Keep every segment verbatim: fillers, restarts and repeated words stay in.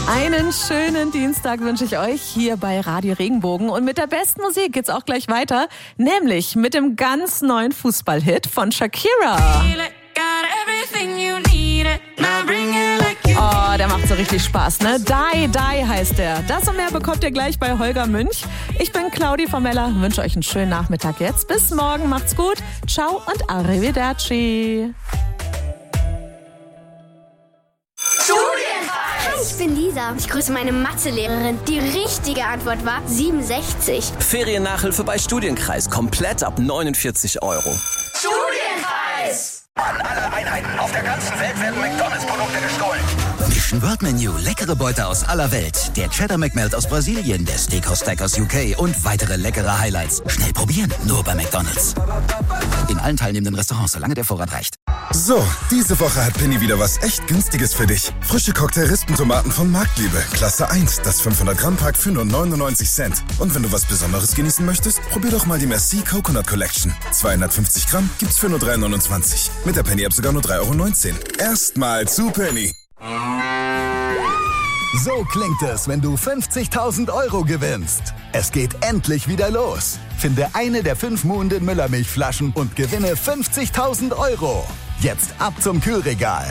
Einen schönen Dienstag wünsche ich euch hier bei Radio Regenbogen. Und mit der besten Musik geht's auch gleich weiter, nämlich mit dem ganz neuen Fußballhit von Shakira. Oh, der macht so richtig Spaß, ne? Die, Die heißt der. Das und mehr bekommt ihr gleich bei Holger Münch. Ich bin Claudi Formella, wünsche euch einen schönen Nachmittag jetzt. Bis morgen, macht's gut. Ciao und arrivederci. Ich bin Lisa. Ich grüße meine Mathelehrerin. Die richtige Antwort war siebenundsechzig. Feriennachhilfe bei Studienkreis. Komplett ab neunundvierzig Euro. Studienkreis! An alle Einheiten auf der ganzen Welt werden McDonalds-Produkte gestohlen. Mission World Menu. Leckere Beute aus aller Welt. Der Cheddar McMelt aus Brasilien, der Steakhouse Stack aus U K und weitere leckere Highlights. Schnell probieren, nur bei McDonalds. In allen teilnehmenden Restaurants, solange der Vorrat reicht. So, diese Woche hat Penny wieder was echt Günstiges für dich. Frische Cocktail-Rispentomaten von Marktliebe. Klasse eins, das fünfhundert Gramm Pack für nur neunundneunzig Cent. Und wenn du was Besonderes genießen möchtest, probier doch mal die Merci Coconut Collection. zweihundertfünfzig Gramm gibt's für nur drei neunundzwanzig. Mit der Penny-App sogar nur drei Euro neunzehn. Erstmal zu Penny. So klingt es, wenn du fünfzigtausend Euro gewinnst. Es geht endlich wieder los. Finde eine der fünf Muhnden Müllermilchflaschen und gewinne fünfzigtausend Euro. Jetzt ab zum Kühlregal.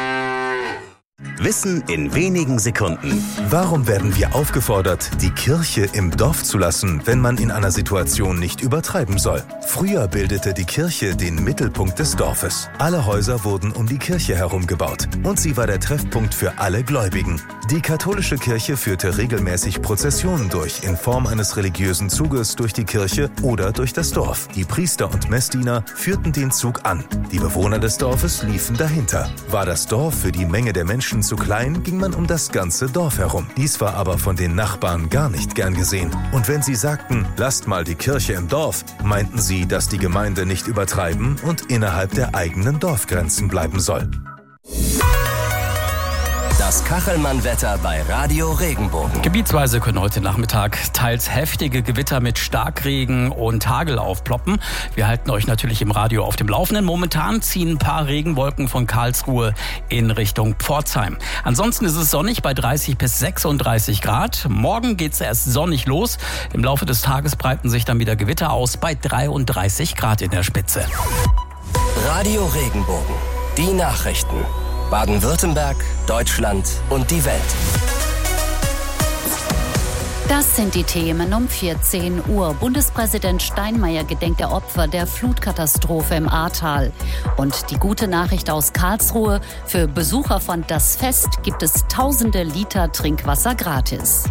Wissen in wenigen Sekunden. Warum werden wir aufgefordert, die Kirche im Dorf zu lassen, wenn man in einer Situation nicht übertreiben soll? Früher bildete die Kirche den Mittelpunkt des Dorfes. Alle Häuser wurden um die Kirche herum gebaut und sie war der Treffpunkt für alle Gläubigen. Die katholische Kirche führte regelmäßig Prozessionen durch, in Form eines religiösen Zuges durch die Kirche oder durch das Dorf. Die Priester und Messdiener führten den Zug an. Die Bewohner des Dorfes liefen dahinter. War das Dorf für die Menge der Menschen zu klein, ging man um das ganze Dorf herum. Dies war aber von den Nachbarn gar nicht gern gesehen. Und wenn sie sagten, lasst mal die Kirche im Dorf, meinten sie, dass die Gemeinde nicht übertreiben und innerhalb der eigenen Dorfgrenzen bleiben soll. Das Kachelmann-Wetter bei Radio Regenbogen. Gebietsweise können heute Nachmittag teils heftige Gewitter mit Starkregen und Hagel aufploppen. Wir halten euch natürlich im Radio auf dem Laufenden. Momentan ziehen ein paar Regenwolken von Karlsruhe in Richtung Pforzheim. Ansonsten ist es sonnig bei dreißig bis sechsunddreißig Grad. Morgen geht es erst sonnig los. Im Laufe des Tages breiten sich dann wieder Gewitter aus bei dreiunddreißig Grad in der Spitze. Radio Regenbogen. Die Nachrichten. Baden-Württemberg, Deutschland und die Welt. Das sind die Themen um vierzehn Uhr. Bundespräsident Steinmeier gedenkt der Opfer der Flutkatastrophe im Ahrtal. Und die gute Nachricht aus Karlsruhe: Für Besucher von Das Fest gibt es tausende Liter Trinkwasser gratis.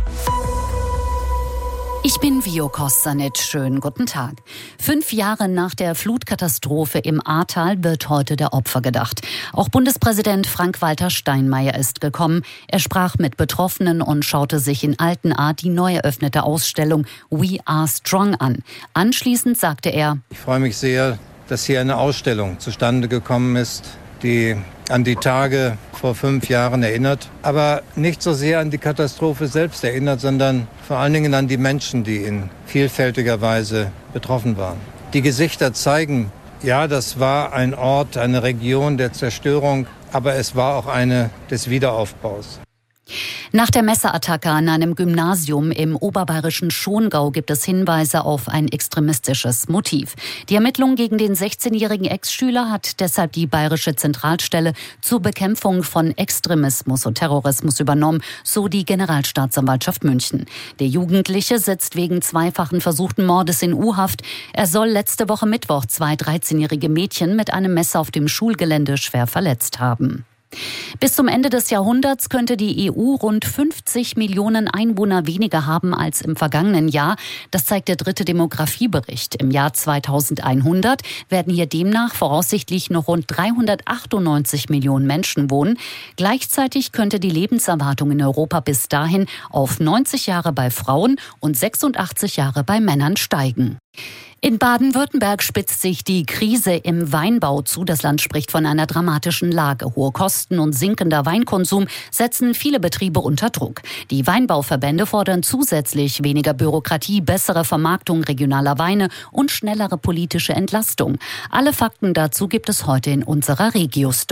Ich bin Vio Kostanic. Schönen guten Tag. Fünf Jahre nach der Flutkatastrophe im Ahrtal wird heute der Opfer gedacht. Auch Bundespräsident Frank-Walter Steinmeier ist gekommen. Er sprach mit Betroffenen und schaute sich in Altenahr die neu eröffnete Ausstellung We Are Strong an. Anschließend sagte er: Ich freue mich sehr, dass hier eine Ausstellung zustande gekommen ist, die an die Tage vor fünf Jahren erinnert, aber nicht so sehr an die Katastrophe selbst erinnert, sondern vor allen Dingen an die Menschen, die in vielfältiger Weise betroffen waren. Die Gesichter zeigen, ja, das war ein Ort, eine Region der Zerstörung, aber es war auch eine des Wiederaufbaus. Nach der Messerattacke an einem Gymnasium im oberbayerischen Schongau gibt es Hinweise auf ein extremistisches Motiv. Die Ermittlung gegen den sechzehnjährigen Ex-Schüler hat deshalb die Bayerische Zentralstelle zur Bekämpfung von Extremismus und Terrorismus übernommen, so die Generalstaatsanwaltschaft München. Der Jugendliche sitzt wegen zweifachen versuchten Mordes in U-Haft. Er soll letzte Woche Mittwoch zwei dreizehnjährige Mädchen mit einem Messer auf dem Schulgelände schwer verletzt haben. Bis zum Ende des Jahrhunderts könnte die E U rund fünfzig Millionen Einwohner weniger haben als im vergangenen Jahr. Das zeigt der dritte Demografiebericht. Im Jahr zweitausendeinhundert werden hier demnach voraussichtlich noch rund dreihundertachtundneunzig Millionen Menschen wohnen. Gleichzeitig könnte die Lebenserwartung in Europa bis dahin auf neunzig Jahre bei Frauen und sechsundachtzig Jahre bei Männern steigen. In Baden-Württemberg spitzt sich die Krise im Weinbau zu. Das Land spricht von einer dramatischen Lage. Hohe Kosten und sinkender Weinkonsum setzen viele Betriebe unter Druck. Die Weinbauverbände fordern zusätzlich weniger Bürokratie, bessere Vermarktung regionaler Weine und schnellere politische Entlastung. Alle Fakten dazu gibt es heute in unserer Regio-Story.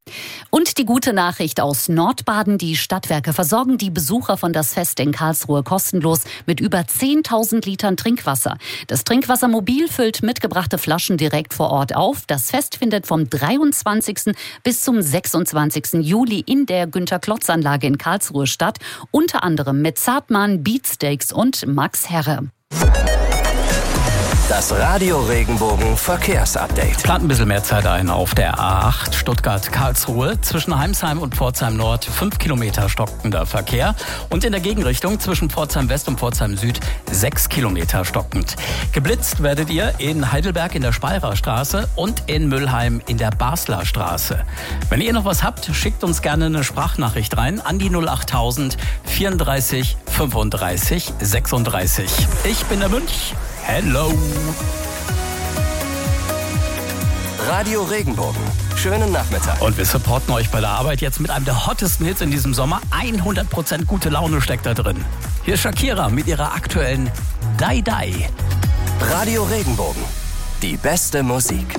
Und die gute Nachricht aus Nordbaden. Die Stadtwerke versorgen die Besucher von das Fest in Karlsruhe kostenlos mit über zehntausend Litern Trinkwasser. Das Trinkwassermobil füllt mitgebrachte Flaschen direkt vor Ort auf. Das Fest findet vom dreiundzwanzigsten bis zum sechsundzwanzigsten Juli in der Günter-Klotz-Anlage in Karlsruhe statt. Unter anderem mit Zartmann, Beatsteaks und Max Herre. Das Radio Regenbogen Verkehrsupdate. Plant ein bisschen mehr Zeit ein auf der A acht Stuttgart-Karlsruhe. Zwischen Heimsheim und Pforzheim Nord fünf Kilometer stockender Verkehr. Und in der Gegenrichtung zwischen Pforzheim West und Pforzheim Süd sechs Kilometer stockend. Geblitzt werdet ihr in Heidelberg in der Speyerer Straße und in Müllheim in der Basler Straße. Wenn ihr noch was habt, schickt uns gerne eine Sprachnachricht rein an die null achttausend vierunddreißig fünfunddreißig sechsunddreißig. Ich bin der Münch. Hello! Radio Regenbogen. Schönen Nachmittag. Und wir supporten euch bei der Arbeit jetzt mit einem der hottesten Hits in diesem Sommer. hundert Prozent gute Laune steckt da drin. Hier ist Shakira mit ihrer aktuellen Die Die. Radio Regenbogen. Die beste Musik.